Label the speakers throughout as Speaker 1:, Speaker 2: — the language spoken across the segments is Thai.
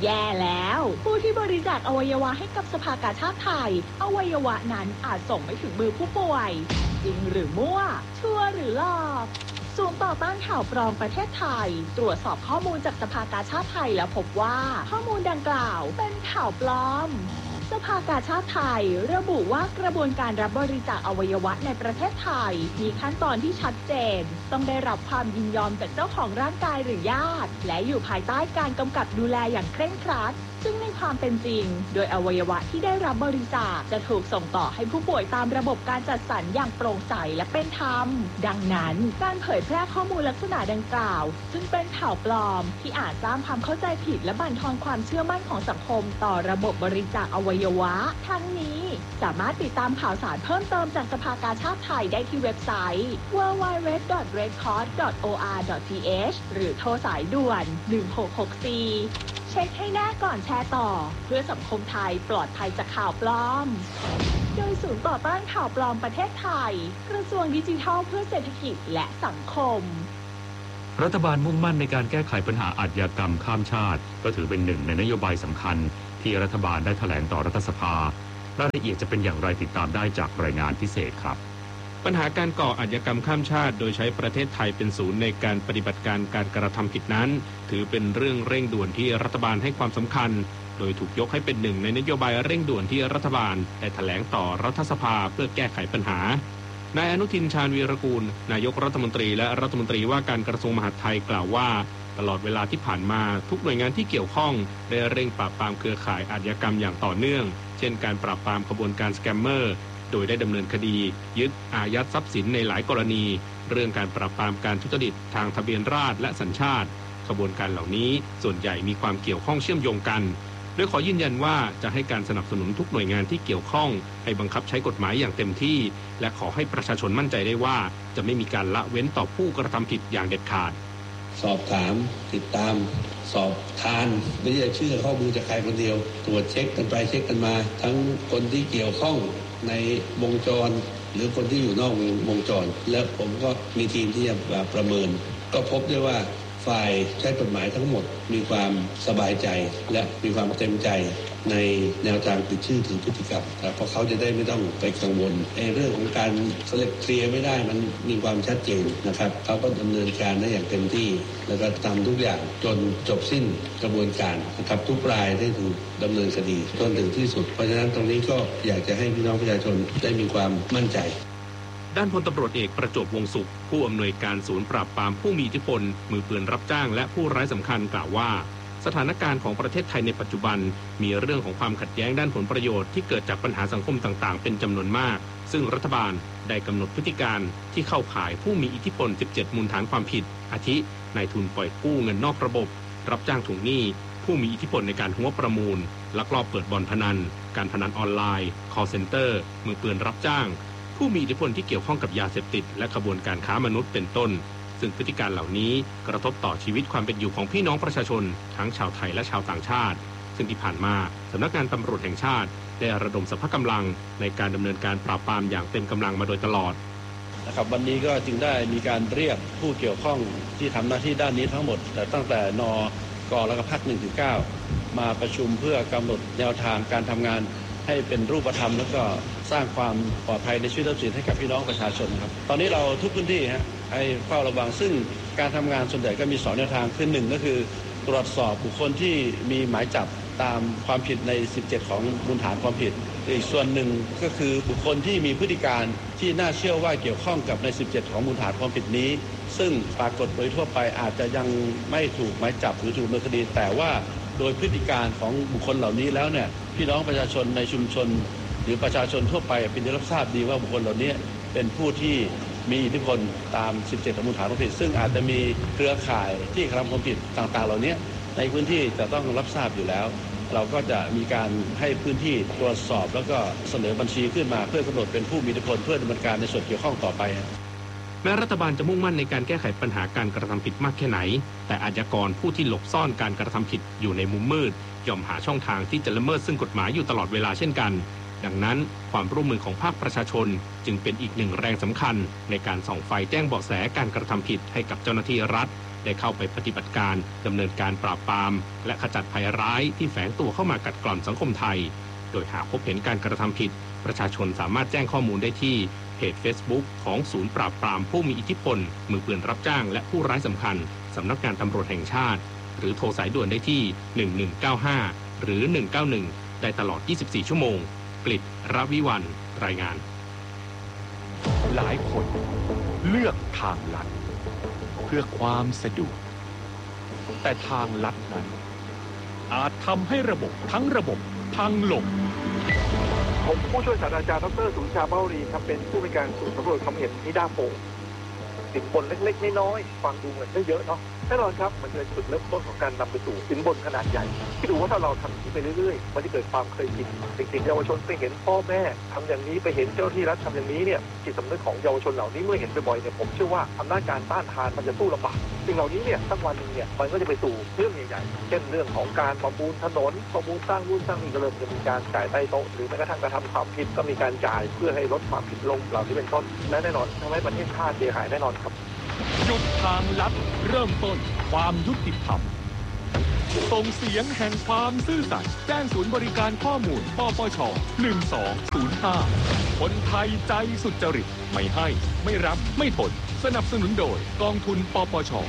Speaker 1: แย่แล้วผู้ที่บริจาคอวัยวะให้กับสภากาชาดไทยอวัยวะนั้นอาจส่งไม่ถึงมือผู้ป่วยจริงหรือมั่วชัวร์หรือหลอกศูนย์ต่อต้านข่าวปลอมประเทศไทยตรวจสอบข้อมูลจากสภากาชาดไทยแล้วพบว่าข้อมูลดังกล่าวเป็นข่าวปลอมสภากาชาดไทยระบุว่ากระบวนการรับบริจาคอวัยวะในประเทศไทยมีขั้นตอนที่ชัดเจนต้องได้รับความยินยอมจากเจ้าของร่างกายหรือญาติและอยู่ภายใต้การกำกับดูแลอย่างเคร่งครัดซึ่งในความเป็นจริงโดยอวัยวะที่ได้รับบริจาคจะถูกส่งต่อให้ผู้ป่วยตามระบบการจัดสรรอย่างโปร่งใสและเป็นธรรมดังนั้นการเผยแพร่ข้อมูลลักษณะดังกล่าวซึ่งเป็นข่าวปลอมที่อาจสร้างความเข้าใจผิดและบั่นทอนความเชื่อมั่นของสังคมต่อระบบบริจาคอวัยวะทั้งนี้สามารถติดตามข่าวสารเพิ่มเติมจากสภากาชาดไทยได้ที่เว็บไซต์ www.redcross.or.th หรือโทรสายด่วน1664เช็คให้แน่ก่อนแชร์ต่อเพื่อสังคมไทยปลอดภัยจากข่าวปลอมโดยศูนย์ต่อต้านข่าวปลอมประเทศไทยกระทรวงดิจิทัลเพื่อเศรษฐกิจและสังคม
Speaker 2: รัฐบาลมุ่งมั่นในการแก้ไขปัญหาอาชญากรรมข้ามชาติก็ถือเป็นหนึ่งในนโยบายสำคัญที่รัฐบาลได้แถลงต่อรัฐสภารายละเอียดจะเป็นอย่างไรติดตามได้จากรายงานพิเศษครับ
Speaker 3: ปัญหาการก่ออาชญากรรมข้ามชาติโดยใช้ประเทศไทยเป็นศูนย์ในการปฏิบัติการกระทำผิดนั้นถือเป็นเรื่องเร่งด่วนที่รัฐบาลให้ความสำคัญโดยถูกยกให้เป็นหนึ่งในนโยบายเร่งด่วนที่รัฐบาลได้แถลงต่อรัฐสภาเพื่อแก้ไขปัญหานายอนุทินชาญวีรกูลนายกรัฐมนตรีและรัฐมนตรีว่าการกระทรวงมหาดไทยกล่าวว่าตลอดเวลาที่ผ่านมาทุกหน่วยงานที่เกี่ยวข้องได้เร่งปราบปรามเครือข่ายอาชญากรรมอย่างต่อเนื่องเช่นการปราบปรามขบวนการสแกมเมอร์โดยได้ดำเนินคดียึดอายัดทรัพย์สินในหลายกรณีเรื่องการปราบปรามการทุจริตทางทะเบียนราษฎรและสัญชาติขบวนการเหล่านี้ส่วนใหญ่มีความเกี่ยวข้องเชื่อมโยงกันโดยขอยืนยันว่าจะให้การสนับสนุนทุกหน่วยงานที่เกี่ยวข้องให้บังคับใช้กฎหมายอย่างเต็มที่และขอให้ประชาชนมั่นใจได้ว่าจะไม่มีการละเว้นต่อผู้กระทำผิดอย่างเด็ดขาด
Speaker 4: สอบถามติดตามสอบทานไม่ใช่เชื่อข้อมูลจากใครคนเดียวตรวจเช็คกันไปเช็คกันมาทั้งคนที่เกี่ยวข้องในวงจรหรือคนที่อยู่นอกวงจรและผมก็มีทีมที่จะประเมินก็พบได้ว่าฝ่ายใช้กฎหมายทั้งหมดมีความสบายใจและมีความเต็มใจในแนวทางปิดชื่อถึงพฤติกรรมเพราะเขาจะได้ไม่ต้องไปกังวลเรื่องของการเคลียร์ไม่ได้มันมีความชัดเจนนะครับเขาก็ดำเนินการได้อย่างเต็มที่แล้วก็ทำทุกอย่างจนจบสิ้นกระบวนการนะครับทุกรายได้ถูกดำเนินคดีจนถึงที่สุดเพราะฉะนั้นตรงนี้ก็อยากจะให้พี่น้องประชาชนได้มีความมั่นใจ
Speaker 3: ด้านพลตำรวจเอกประจวบวงศ์สุขผู้อำนวยการศูนย์ปราบปรามผู้มีอิทธิพลมือปืนรับจ้างและผู้ร้ายสำคัญกล่าวว่าสถานการณ์ของประเทศไทยในปัจจุบันมีเรื่องของความขัดแย้งด้านผลประโยชน์ที่เกิดจากปัญหาสังคมต่างๆเป็นจำนวนมากซึ่งรัฐบาลได้กำหนดพฤติการที่เข้าข่ายผู้มีอิทธิพล17มูลฐานความผิดอาทินายทุนปล่อยกู้เงินนอกระบบรับจ้างทวงหนี้ผู้มีอิทธิพลในการหัวประมูลลักลอบเปิดบ่อนพนันการพนันออนไลน์ call center มือปืนรับจ้างผู้มีอิทธิพลที่เกี่ยวข้องกับยาเสพติดและขบวนการค้ามนุษย์เป็นต้นซึ่งพฤติการเหล่านี้กระทบต่อชีวิตความเป็นอยู่ของพี่น้องประชาชนทั้งชาวไทยและชาวต่างชาติซึ่งที่ผ่านมาสำนักงานตำรวจแห่งชาติได้ระดมสรรพกำลังในการดำเนินการปราบปรามอย่างเต็มกำลังมาโดยตลอด
Speaker 5: นะครับวันนี้ก็จึงได้มีการเรียกผู้เกี่ยวข้องที่ทำหน้าที่ด้านนี้ทั้งหมดแต่ตั้งแต่นก.แล้วก็ภาค 1-9 มาประชุมเพื่อกำหนดแนวทางการทำงานให้เป็นรูปธรรมแล้วก็สร้างความปลอดภัยในชีวิตทรัพย์สินให้กับพี่น้องประชาชนครับตอนนี้เราทุกพื้นที่ให้เฝ้าระวังซึ่งการทำงานส่วนใหญ่ก็มี2แนวทางคือ1ก็คือตรวจสอบบุคคลที่มีหมายจับตามความผิดใน17ของมูลฐานความผิดอีกส่วนหนึ่งก็คือบุคคลที่มีพฤติการที่น่าเชื่อว่าเกี่ยวข้องกับใน17ของมูลฐานความผิดนี้ซึ่งปรากฏโดยทั่วไปอาจจะยังไม่ถูกหมายจับหรือถูกดำเนินคดีแต่ว่าโดยพฤติการของบุคคลเหล่านี้แล้วเนี่ยพี่น้องประชาชนในชุมชนหรือประชาชนทั่วไปเป็นที่รับทราบดีว่าบุคคลเหล่านี้เป็นผู้ที่มีอิทธิพลตาม17ของมูลฐานความผิดซึ่งอาจจะมีเครือข่ายที่กระทำความผิดต่างๆเหล่านี้ในพื้นที่จะต้องรับทราบอยู่แล้วเราก็จะมีการให้พื้นที่ตรวจสอบแล้วก็เสนอบัญชีขึ้นมาเพื่อกำหนดเป็นผู้มีอิทธิพลเพื่อดำเนินการในส่วนเกี่ยวข้องต่อไป
Speaker 3: แม้รัฐบาลจะมุ่งมั่นในการแก้ไขปัญหาการกระทำผิดมากแค่ไหนแต่อาชญากรผู้ที่หลบซ่อนการกระทำผิดอยู่ในมุมมืดย่อมหาช่องทางที่จะละเมิดซึ่งกฎหมายอยู่ตลอดเวลาเช่นกันดังนั้นความร่วมมือของภาคประชาชนจึงเป็นอีกหนึ่งแรงสำคัญในการส่องไฟแจ้งเบาะแสการกระทำผิดให้กับเจ้าหน้าที่รัฐได้เข้าไปปฏิบัติการดำเนินการปราบปรามและขจัดภัยร้ายที่แฝงตัวเข้ามากัดกร่อนสังคมไทยโดยหากพบเห็นการกระทำผิดประชาชนสามารถแจ้งข้อมูลได้ที่เพจ Facebook ของศูนย์ปราบปรามผู้มีอิทธิพลมือปืนรับจ้างและผู้ร้ายสำคัญสำนักงานตำรวจแห่งชาติหรือโทรสายด่วนได้ที่1195หรือ191ได้ตลอด24ชั่วโมงกฤษ รวิวรรณรายงาน
Speaker 6: หลายคนเลือกทางลัดเพื่อความสะดวกแต่ทางลัดนั้นอาจทำให้ระบบทั้งระบบพังลง
Speaker 7: ผมผู้ช่วยศาสตราจารย์ดร.สุชาเบ้ารีครับเป็นผู้บริการศูนย์สำรวจความเห็นนิด้าโพสินบนเล็กๆน้อยๆฟังดูเหมือนไม่เยอะเนาะแน่นอนครับมันเป็นจุดเริ่มต้นของการนำไปสู่สินบนขนาดใหญ่ที่ดูว่าถ้าเราทำอย่างนี้ไปเรื่อยๆมันจะเกิดความเคยชินเด็กๆเยาวชนไปเห็นพ่อแม่ทำอย่างนี้ไปเห็นเจ้าที่รัฐทำอย่างนี้เนี่ยจิตสำนึกของเยาวชนเหล่านี้เมื่อเห็นบ่อยๆเนี่ยผมเชื่อว่าอำนาจการต้านทานมันจะสู้ลำบากสิ่งเหล่านี้เนี่ยสักวันนึงเนี่ยมันก็จะไปสู่เรื่องใหญ่ๆเช่นเรื่องของการประมูลถนนประมูลสร้างนู่นสร้างนี่ก็เริ่มจะมีการจ่ายใต้โต๊ะหรือแม้กระทั่งกระทำความผิดก็มีการจ่ายเพื่อให้ลดความผิดลงเหล่านี้เป็นต้นและแน่นอนทำให้ประเทศชาติเสียหายแน่นอนครับ
Speaker 6: หยุดทางลัดเริ่มต้นความยุติธรรมส่งเสียงแห่งความซื่อสัตย์แจ้งศูนย์บริการข้อมูลปปช1205คนไทยใจสุจริตไม่ให้ไม่รับไม่ทนสนับสนุนโดยกองทุนปปช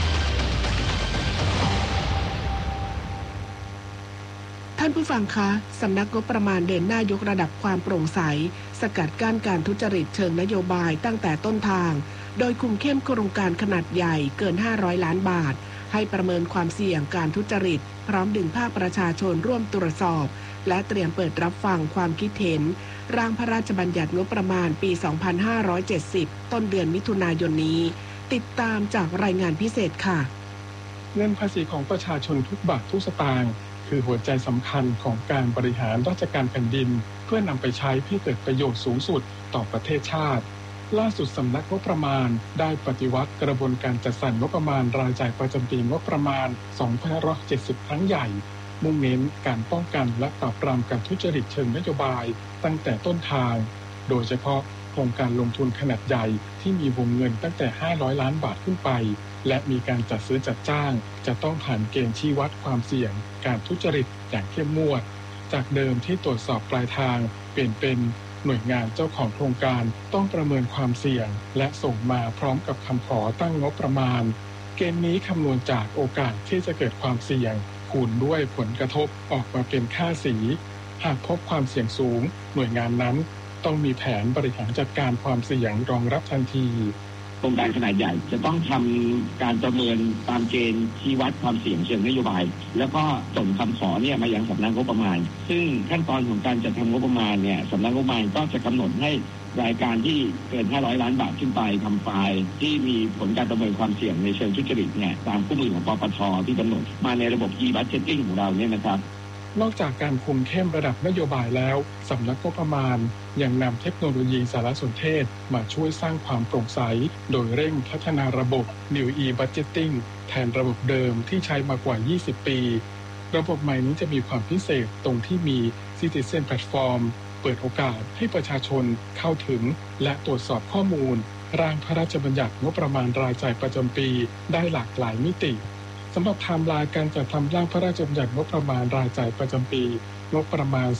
Speaker 8: ท่านผู้ฟังคะสำนักงบประมาณเดินหน้ายกระดับความโปร่งใสสกัดกั้นการทุจริตเชิงนโยบายตั้งแต่ต้นทางโดยคุมเข้มโครงการขนาดใหญ่เกิน500ล้านบาทให้ประเมินความเสี่ยงการทุจริตพร้อมดึงภาคประชาชนร่วมตรวจสอบและเตรียมเปิดรับฟังความคิดเห็นร่างพระราชบัญญัติงบประมาณปี 2570 ต้นเดือนมิถุนายนนี้ติดตามจากรายงานพิเศษค่ะ
Speaker 9: เงินภาษีของประชาชนทุกบาททุกสตางค์คือหัวใจสำคัญของการบริหารราชการแผ่นดินเพื่อนำไปใช้เพื่อเกิดประโยชน์สูงสุดต่อประเทศชาติล่าสุดสำนักงบประมาณได้ปฏิวัติกระบวนการจัดสรรงบประมาณรายจ่ายประจำปีงบประมาณ 2570 ครั้งใหญ่มุ่งเน้นการป้องกันและปราบปรามการทุจริตเชิงนโยบายตั้งแต่ต้นทางโดยเฉพาะโครงการลงทุนขนาดใหญ่ที่มีวงเงินตั้งแต่500ล้านบาทขึ้นไปและมีการจัดซื้อจัดจ้างจะต้องผ่านเกณฑ์ชี้วัดความเสี่ยงการทุจริตอย่างเข้มงวดจากเดิมที่ตรวจสอบปลายทางเปลี่ยนเป็นหน่วยงานเจ้าของโครงการต้องประเมินความเสี่ยงและส่งมาพร้อมกับคำขอตั้งงบประมาณเกณฑ์นี้คำนวณจากโอกาสที่จะเกิดความเสี่ยงคูณด้วยผลกระทบออกมาเป็นค่าสีหากพบความเสี่ยงสูงหน่วยงานนั้นต้องมีแผนบริหารจัดการความเสี่ยงรองรับทันที
Speaker 10: โครงการขนาดใหญ่จะต้องทำการประเมินตามเกณฑ์ชี้วัดความเสี่ยงเชิงนโยบายแล้วก็ส่งคำขอเนี่ยมายังสำนักงบประมาณซึ่งขั้นตอนของการจัดทำงบประมาณเนี่ยสำนักงบประมาณก็จะกำหนดให้รายการที่เกิน500ล้านบาทขึ้นไปทำไฟล์ที่มีผลการประเมินความเสี่ยงในเชิงทุจริตเนี่ยตามคู่มือของปปชที่กำหนดมาในระบบ e-budgeting ของเราเนี่ยนะครับ
Speaker 9: นอกจากการคุมเข้มระดับนโยบายแล้วสำนักงบประมาณยังนำเทคโนโลยีสารสนเทศมาช่วยสร้างความโปร่งใสโดยเร่งพัฒนาระบบ New e-budgeting แทนระบบเดิมที่ใช้มากว่า20ปีระบบใหม่นี้จะมีความพิเศษตรงที่มี Citizen Platform เปิดโอกาสให้ประชาชนเข้าถึงและตรวจสอบข้อมูลร่างพระราชบัญญัติงบประมาณรายจ่ายประจำปีได้หลากหลายมิติสำหรับไทม์ไลน์การจัดทำร่างพระราชบัญญัติงบประมาณรายจ่ายประจำปีงบประมาณ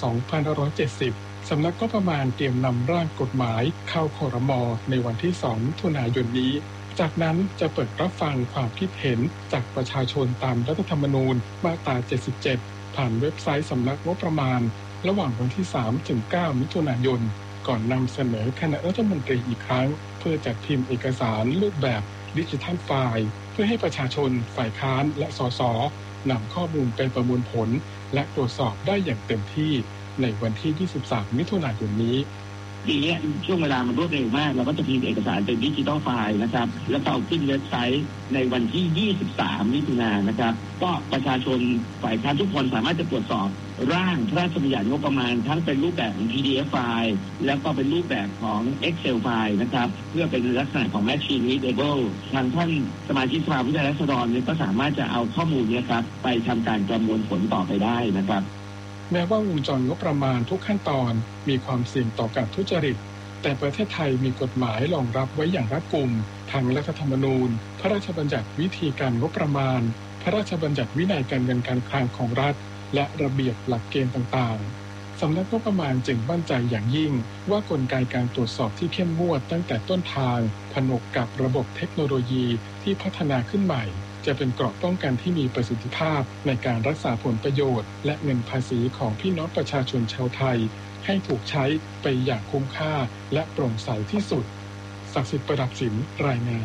Speaker 9: 2570 สำนักงบประมาณเตรียมนำร่างกฎหมายเข้าครม.ในวันที่ 2 มิถุนายนนี้ จากนั้นจะเปิดรับฟังความคิดเห็นจากประชาชนตามรัฐธรรมนูญมาตรา 77 ผ่านเว็บไซต์สำนักงบประมาณระหว่างวันที่ 3 ถึง 9 มิถุนายนก่อนนำเสนอคณะรัฐมนตรีอีกครั้งเพื่อจัดพิมพ์เอกสารรูปแบบดิจิทัลไฟล์เพื่อให้ประชาชนฝ่ายค้านและสสนำข้อมูลไปประมวลผลและตรวจสอบได้อย่างเต็มที่ในวันที่ 23 มิถุนายนนี้
Speaker 10: ทีนี้ช่วงเวลามันรวดเร็วมากเราก็จะพิมพ์เอกสารเป็นดิจิทัลไฟล์นะครับแล้วเอาขึ้นเว็บไซต์ในวันที่ 23 มิถุนายนนะครับก็ประชาชนฝ่ายค้านทุกคนสามารถจะตรวจสอบร่างพระราชบัญญัติงบประมาณทั้งเป็นรูปแบบของ PDF ไฟล์แล้วก็เป็นรูปแบบของ Excel ไฟล์นะครับเพื่อเป็นลักษณะของ Machine Readable ทางท่านสมาชิกสภาผู้แทนราษฎรเนี่ยก็สามารถจะเอาข้อมูลนี้ครับไปทำการประมวลผลต่อไปได้นะครับ
Speaker 9: แม้ว่าวงจรงบประมาณทุกขั้นตอนมีความเสี่ยงต่อการทุจริตแต่ประเทศไทยมีกฎหมายรองรับไว้อย่างรัดกุมทั้งรัฐธรรมนูญพระราชบัญญัติวิธีการงบประมาณพระราชบัญญัติวินัยการเงินการคลังของรัฐและระเบียบหลักเกณฑ์ต่างๆสำนักงบประมาณจึงมั่นใจอย่างยิ่งว่ากลไกการตรวจสอบที่เข้มงวดตั้งแต่ต้นทางผนวกกับระบบเทคโนโลยีที่พัฒนาขึ้นใหม่จะเป็นเกราะป้องกันที่มีประสิทธิภาพในการรักษาผลประโยชน์และเงินภาษีของพี่น้องประชาชนชาวไทยให้ถูกใช้ไปอย่างคุ้มค่าและโปร่งใสที่สุดศักดิ์สิทธิ์ประดับสินรายงาน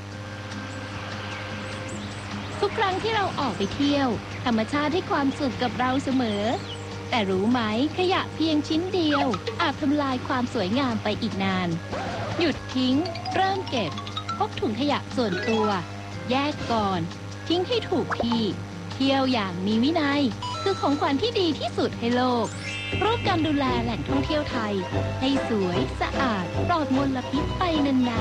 Speaker 11: ทุกครั้งที่เราออกไปเที่ยวธรรมชาติให้ความสุขกับเราเสมอแต่รู้ไหมขยะเพียงชิ้นเดียวอาจทำลายความสวยงามไปอีกนานหยุดทิ้งเริ่มเก็บพกถุงขยะส่วนตัวแยกก่อนทิ้งให้ถูกที่เที่ยวอย่างมีวินัยคือของขวัญที่ดีที่สุดให้โลกร่วมกันดูแลแหล่งท่องเที่ยวไทยให้สวยสะอาดปลอดมลพิษไปนานๆ